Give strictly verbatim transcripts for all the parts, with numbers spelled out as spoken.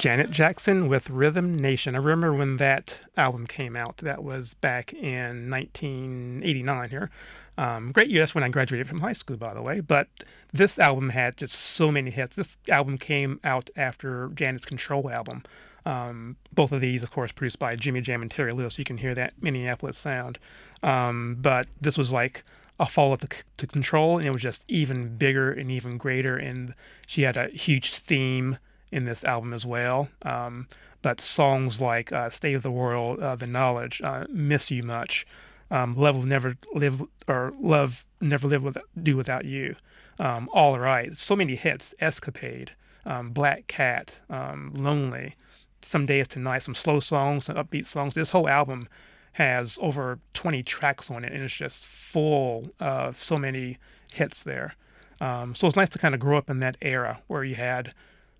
Janet Jackson with Rhythm Nation. I remember when that album came out. That was back in nineteen eighty-nine here. Um, great year. That's when I graduated from high school, by the way. But this album had just so many hits. This album came out after Janet's Control album. Um, both of these, of course, produced by Jimmy Jam and Terry Lewis. You can hear that Minneapolis sound. Um, but this was like a follow-up to, to Control, and it was just even bigger and even greater. And she had a huge theme in this album as well. Um, but songs like uh, "State of the World," uh, "The Knowledge," uh, "Miss You Much," um, "Love Will Never Live" or "Love Never Live Without, Do Without You," um, "All Right," so many hits. "Escapade," um, "Black Cat," um, "Lonely," "Some Days Tonight," some slow songs, some upbeat songs. This whole album has over twenty tracks on it, and it's just full of so many hits there. Um, so it's nice to kind of grow up in that era where you had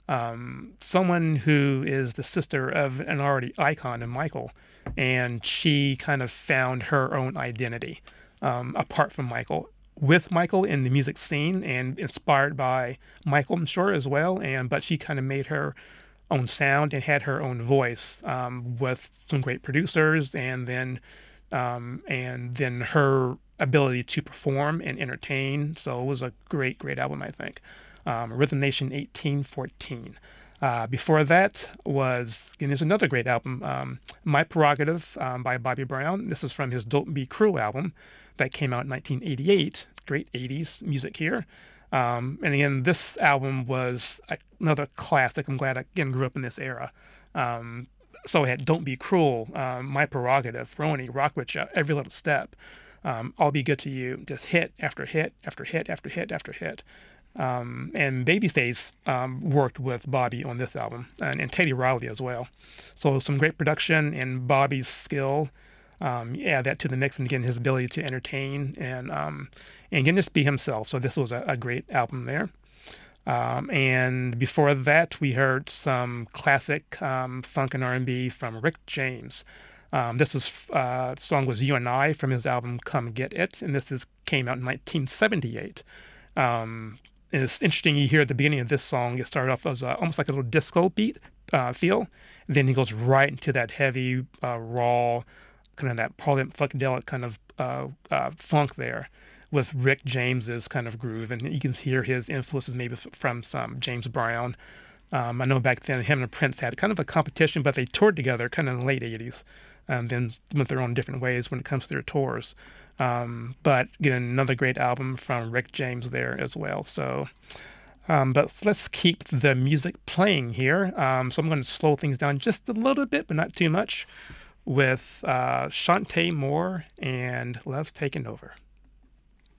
um, someone who is the sister of an already icon in Michael, and she kind of found her own identity um, apart from Michael, with Michael in the music scene, and inspired by Michael, I'm sure as well. And but she kind of made her own sound and had her own voice um, with some great producers, and then um, and then her ability to perform and entertain. So it was a great, great album, I think. Um, Rhythm Nation eighteen fourteen. Uh, before that was, and there's another great album, um, My Prerogative um, by Bobby Brown. This is from his Don't Be Cruel album that came out in nineteen eighty-eight. Great eighties music here. Um, and again, this album was a, another classic. I'm glad I again grew up in this era. Um, so I had Don't Be Cruel, um, My Prerogative, Roni, Rock With Ya, Every Little Step, um, I'll Be Good to You, just hit after hit after hit after hit after hit. Um, and Babyface um, worked with Bobby on this album, and, and Teddy Riley as well. So some great production and Bobby's skill. Um, add that to the mix, and again his ability to entertain and um, and again just be himself. So this was a, a great album there. Um, and before that, we heard some classic um, funk and R and B from Rick James. Um, this was uh, song was "You and I" from his album "Come Get It," and this is came out in nineteen seventy-eight. Um, and it's interesting. You hear at the beginning of this song, it started off as a, almost like a little disco beat uh, feel. And then he goes right into that heavy, uh, raw, kind of that Parliament funkadelic kind of uh, uh, funk there, with Rick James's kind of groove, and you can hear his influences maybe from some James Brown. Um, I know back then him and Prince had kind of a competition, but they toured together kind of in the late eighties, and then went their own different ways when it comes to their tours. Um, but again, another great album from Rick James there as well. So, um, but let's keep the music playing here. Um, so I'm going to slow things down just a little bit, but not too much, with uh, Shantae Moore and Love's Taking Over.